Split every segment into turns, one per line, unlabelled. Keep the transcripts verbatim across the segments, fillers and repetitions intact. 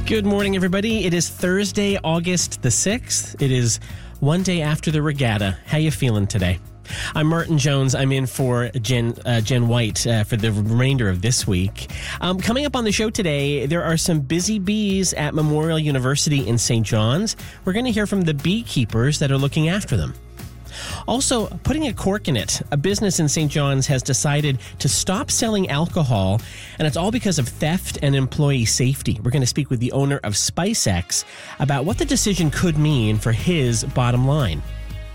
Good morning, everybody. It is Thursday, August the sixth. It is one day after the regatta. How you feeling today? I'm Martin Jones. I'm in for Jen, uh, Jen White uh, for the remainder of this week. Um, coming up on the show today, there are some busy bees at Memorial University in Saint John's. We're going to hear from the beekeepers that are looking after them. Also, putting a cork in it. A business in Saint John's has decided to stop selling alcohol, and it's all because of theft and employee safety. We're going to speak with the owner of SpiceX about what the decision could mean for his bottom line.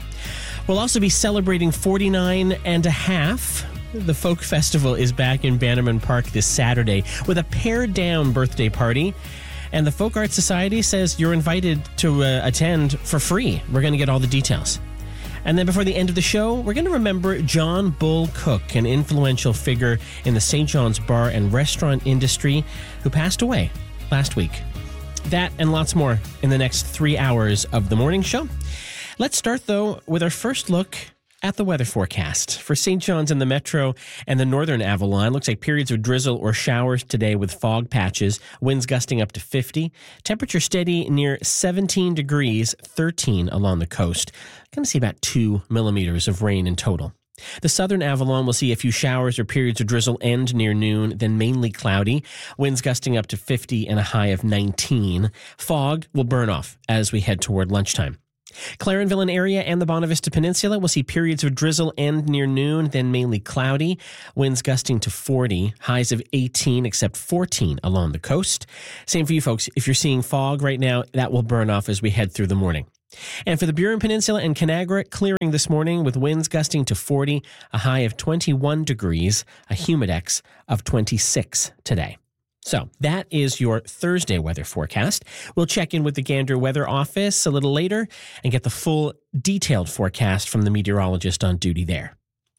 We'll also be celebrating forty-nine and a half. The Folk Festival is back in Bannerman Park this Saturday with a pared-down birthday party. And the Folk Art Society says you're invited to uh, attend for free. We're going to get all the details. And then before the end of the show, we're going to remember John Bull Cook, an influential figure in the Saint John's bar and restaurant industry who passed away last week. That and lots more in the next three hours of the morning show. Let's start, though, with our first look at the weather forecast. For Saint John's in the Metro and the Northern Avalon, looks like periods of drizzle or showers today with fog patches, winds gusting up to fifty. Temperature steady near seventeen degrees, thirteen along the coast. Going to see about two millimeters of rain in total. The Southern Avalon will see a few showers or periods of drizzle end near noon, then mainly cloudy. Winds gusting up to fifty and a high of nineteen. Fog will burn off as we head toward lunchtime. Clarenville area and the Bonavista Peninsula will see periods of drizzle end near noon, then mainly cloudy. Winds gusting to forty, highs of eighteen, except fourteen along the coast. Same for you folks. If you're seeing fog right now, that will burn off as we head through the morning. And for the Burin Peninsula and Conagra, clearing this morning with winds gusting to forty, a high of twenty-one degrees, a humidex of twenty-six today. So that is your Thursday weather forecast. We'll check in with the Gander Weather Office a little later and get the full detailed forecast from the meteorologist on duty there.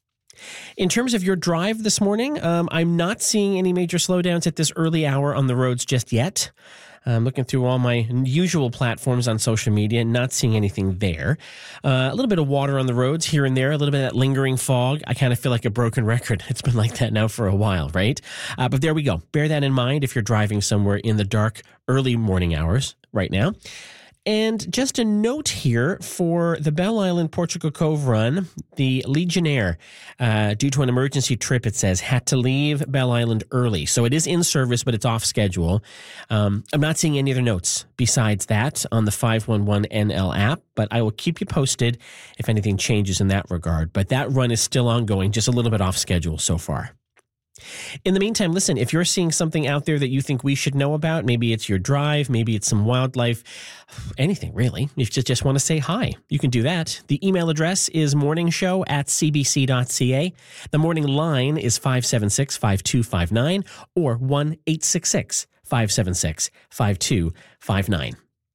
In terms of your drive this morning, um, I'm not seeing any major slowdowns at this early hour on the roads just yet. I'm looking through all my usual platforms on social media, not seeing anything there. Uh, a little bit of water on the roads here and there, a little bit of that lingering fog. I kind of feel like a broken record. It's been like that now for a while, right? Uh, but there we go. Bear that in mind if you're driving somewhere in the dark, early morning hours right now. And just a note here for the Belle Island Portugal Cove run, the Legionnaire, uh, due to an emergency trip, it says, had to leave Belle Island early. So it is in service, but it's off schedule. Um, I'm not seeing any other notes besides that on the five one one N L app, but I will keep you posted if anything changes in that regard. But that run is still ongoing, just a little bit off schedule so far. In the meantime, listen, if you're seeing something out there that you think we should know about, maybe it's your drive, maybe it's some wildlife, anything really, if you just, just want to say hi, you can do that. The email address is morningshow at c b c dot c a. The morning line is five seven six, five two five nine or one eight six six, five seven six, five two five nine.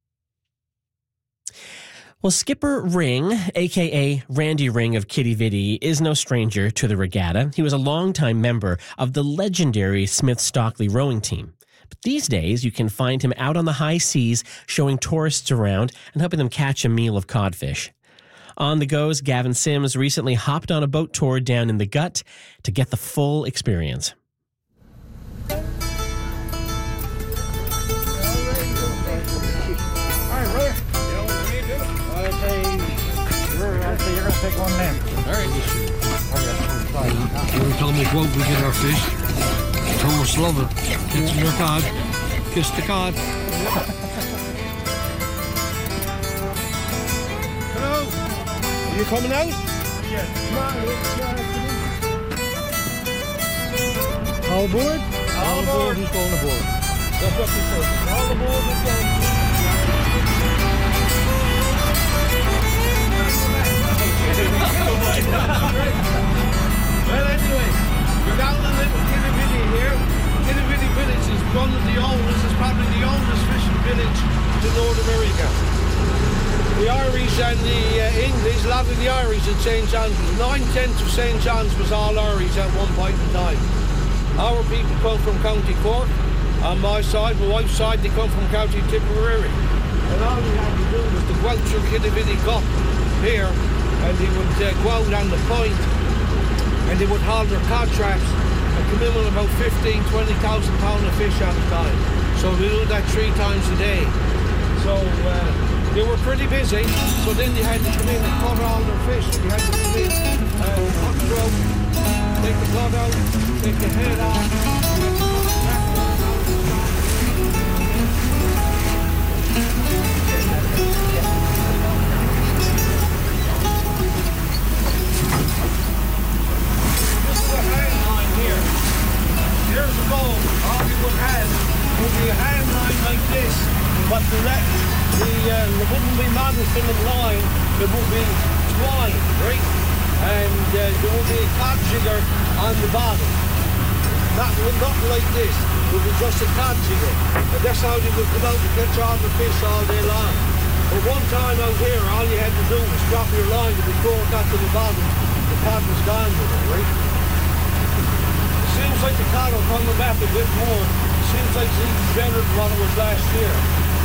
Well, Skipper Ring, a k a. Randy Ring of Kitty Vitty, is no stranger to the regatta. He was a longtime member of the legendary Smith-Stockley rowing team. But these days, you can find him out on the high seas showing tourists around and helping them catch a meal of codfish. On the go's Gavin Sims recently hopped on a boat tour down in the Gut to get the full experience.
Take one name.
All right. You tell me what we get our fish. Thomas love it. Get some your cod. Kiss the cod.
Hello. Are you coming out?
Yeah.
All aboard?
All aboard. Who's going aboard?
That's what we said. All aboard. Who's going?
Well, anyway, we're down in little Kitty Vitty here. Kitty Vitty village is one of the oldest, it's probably the oldest fishing village in North America. The Irish and the uh, English, a lot of the Irish at Saint John's, nine-tenths of Saint John's was all Irish at one point in time. Our people come from County Cork. On my side, my wife's side, they come from County Tipperary. And all we had to do was to go out through Kitty Vitty Cup here, and they would uh, go out on the point, and they would haul their cod traps and come in with about fifteen, twenty thousand pounds of fish at a time. So we do that three times a day. So uh, they were pretty busy. So then you had to come in and cut all their fish. You had to come in and cut the rope, take the blood out, take the head off. Here's a bowl. All you would have would be a hand line like this, but the rest, the uh, there wouldn't be monofilament line. There would be twine, right? And uh, there would be a cod jigger on the bottom. Not not like this. It would be just a cod jigger, and that's how they would come out and catch all the fish all day long. But one time out here, all you had to do was drop your line, and before it got to the bottom, the cod was gone with it, right? Seems like the cod will come back a bit more. Seems like it's even better than what it was last year.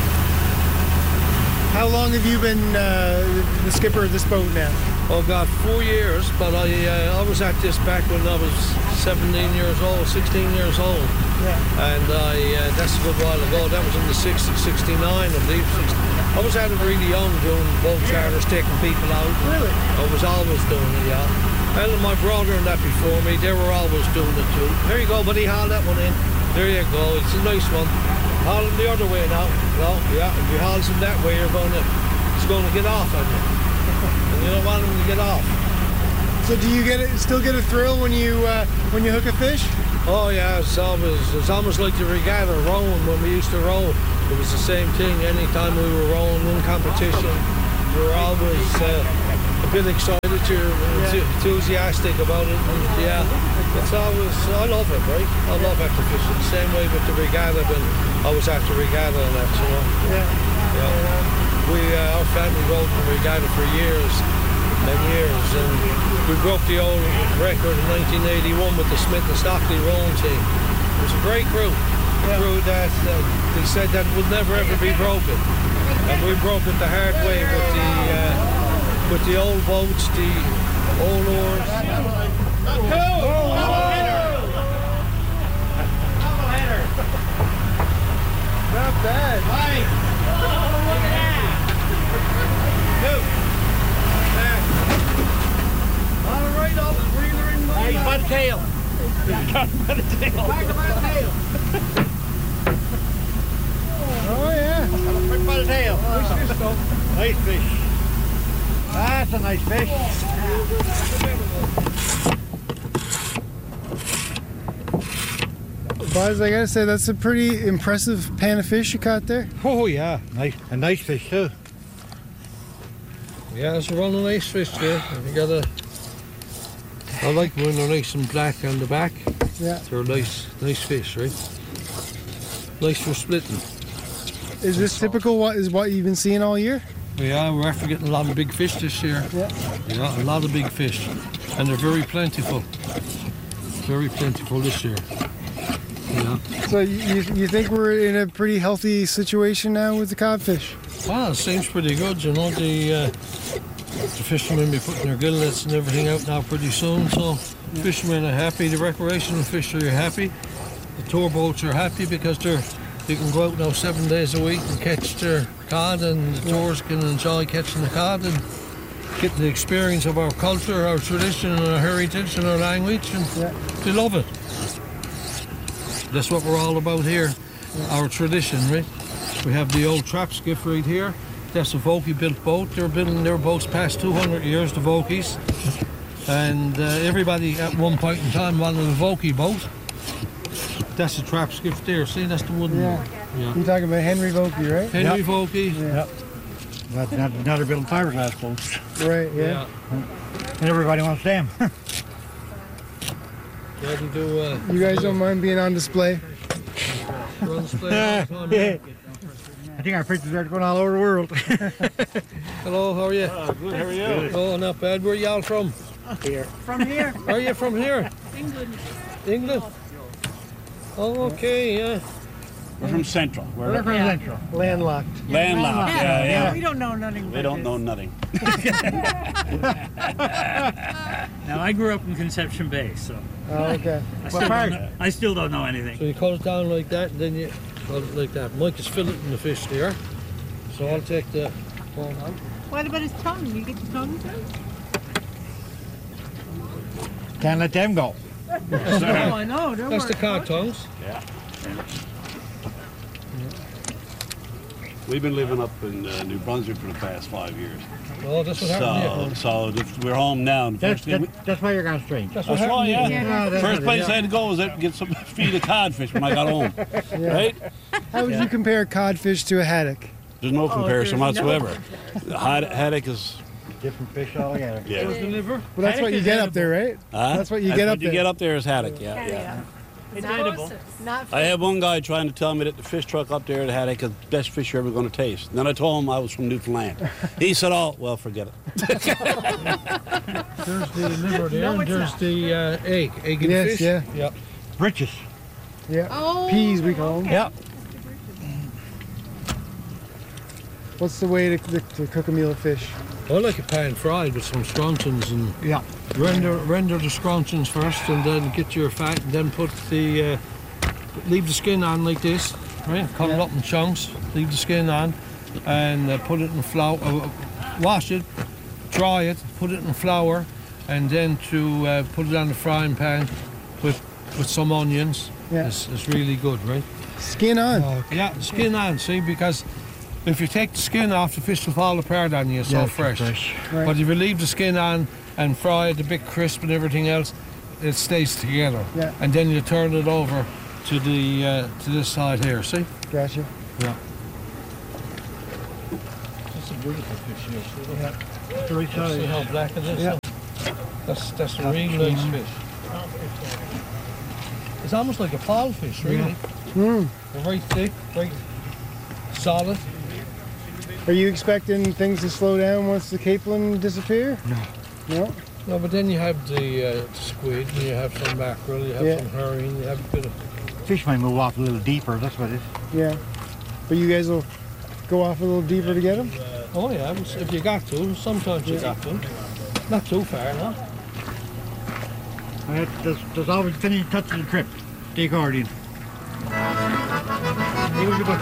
How long have you been uh, the skipper of this boat now?
Oh God, four years. But I uh, I was at this back when I was seventeen years old, sixteen years old.
Yeah.
And I uh, that's a good while ago. That was in the sixties, sixty-nine, I believe. sixty. I was at it really young, doing boat charters, taking people out.
Really?
I was always doing it, yeah. And my brother and that before me, they were always doing it too. There you go, buddy, haul that one in. There you go, it's a nice one. Haul him the other way now. No, yeah, if you haul him that way, you're going to, it's going to get off on you. And you don't want him to get off.
So do you get it? Still get a thrill when you uh, when you hook a fish?
Oh yeah, it's always, it's almost like the regatta rowing when we used to row. It was the same thing. Anytime we were rowing one competition, we were always uh, a bit excited. You're
Yeah.
enthusiastic about it, and yeah, it's always, I love it, right? I love after fishing. Same way with the regatta, when I was at the regatta and that, you know.
Yeah.
Yeah. We, uh, our family rowed the regatta for years and years, and we broke the old record in nineteen eighty-one with the Smith and Stockley rowing team. It was a great crew. A crew that uh, they said that would never ever be broken, and we broke it the hard way with the. Uh, With the old boats, the old oars.
Not bad.
Hey! Look at that! Two. All right, all the reeler in my
Hey, by the tail. By the tail.
Back of my tail.
Oh yeah.
Right by the tail.
Nice fish, though.
Nice fish. That's a nice fish.
Buzz, I gotta say that's a pretty impressive pan of fish you caught there.
Oh yeah, nice. A nice fish too.
Yeah, it's a running nice fish there. You gotta. I like when they're nice and black on the back.
Yeah.
They're nice, nice fish, right? Nice for splitting.
Is this typical? What is what you've been seeing all year?
Yeah, we're after getting a lot of big fish this year.
Yeah.
Yeah, a lot of big fish. And they're very plentiful. Very plentiful this year. Yeah.
So you you think we're in a pretty healthy situation now with the codfish?
Well, it seems pretty good, you know. The, uh, the fishermen be putting their gillnets and everything out now pretty soon, so the fishermen are happy. The recreational fishery are happy. The tour boats are happy because they're they can go out now seven days a week and catch their cod, and the tours can enjoy catching the cod and getting the experience of our culture, our tradition, and our heritage and our language, and
Yeah.
they love it. That's what we're all about here, our tradition, right? We have the old trap skiff right here. That's a Vokey built boat. They're building their boats past two hundred years, the Vokeys. And uh, everybody at one point in time wanted a Vokey boat. That's the trap skiff there. See, that's the wooden
Yeah.
one. Yeah.
You're talking about Henry Vokey, right?
Henry
Yep.
Vokey.
Yep. But now, now they're building fiberglass boats.
Right. Yeah.
And everybody wants them.
Yeah, they do uh,
You guys don't mind being on display?
run display all the time.
Yeah. I think our pictures are going all over the world.
Hello, how are you?
Oh, good. How are you?
Oh, not bad. Where y'all from?
Here.
From here,
Are you from here?
England.
England? Oh, okay, yeah.
We're from Central. We're
We're from
Yeah.
Central.
Landlocked.
landlocked. Yeah, yeah.
We don't know nothing.
We
but
don't
this.
know nothing.
Now I grew up in Conception Bay, so
Oh, okay.
I still, don't know, I still don't know
So
anything.
you cut it down like that, and then you So like that. Mike is filleting the fish there. So I'll take the hold on.
What about his tongue? You get the tongue too?
Can't let them go.
Oh, I know. They're
That's the
worth
cod
it.
tongues.
Yeah. We've been living up in uh, New Brunswick for the past five years.
Oh, that's what happened
So,
here.
so we're home now. And the
That's,
first thing we,
that, that's why you're going strange.
That's what
that's right,
happened
yeah.
here.
Yeah,
that's
First
what-
place
yeah.
I had to go was to get some feed of codfish when I got home. Right?
How would you compare codfish to a haddock?
There's no comparison
there's no
whatsoever. The had- haddock is,
Different fish altogether.
yeah.
There's the liver.
Well, that's what you get up there, right?
Huh?
That's what you get up
you
there.
get up there is haddock, yeah, yeah.
Yeah.
It's
Not-
edible.
Not
I had one guy trying to tell me that the fish truck up there at haddock is the best fish you're ever going to taste. And then I told him I was from Newfoundland. He said, oh, well, forget it.
There's the liver there,
No,
and
it's
there's
not.
the uh, egg. Egg and
Yes,
fish.
yeah.
Yep.
Britches.
Yeah.
Oh,
Peas, we call them.
okay.
Yeah.
What's the way to, to, to cook a meal of fish?
I like it pan fried with some scrunchions and
Yeah.
render render the scrunchions first, and then get your fat, and then put the uh, leave the skin on like this, right? Cut it
Yeah.
up in chunks. Leave the skin on, and uh, put it in flour. Uh, wash it, dry it, put it in flour, and then to uh, put it on the frying pan with with some onions.
Yeah.
It's, it's really good, right?
Skin on.
Yeah, the skin on. See, because if you take the skin off, the fish will fall apart on you. It's so
Yeah,
fresh.
fresh.
Right.
But if you leave the skin on and fry it a bit crisp and everything else, it stays together.
Yeah.
And then you turn it over to the uh, to this side here. See?
Gotcha.
Yeah. That's a beautiful fish here. See,
Yeah. It's the right
see
size.
how black it is?
Yeah.
That's that's a really nice fish. It's almost like a pole fish, really.
Mm.
They're very thick, very solid.
Are you expecting things to slow down once the capelin disappear?
No.
No?
No, but then you have the, uh, the squid, and you have some mackerel, you have
Yeah.
some herring, you have a bit of...
Fish might move off a little deeper, that's what it is.
Yeah. But you guys will go off a little deeper to get them?
Oh yeah, if you got to, sometimes you got to. Not too far, no?
Uh, There's, there's always finishing touch of the trip. Stay guardian. He was about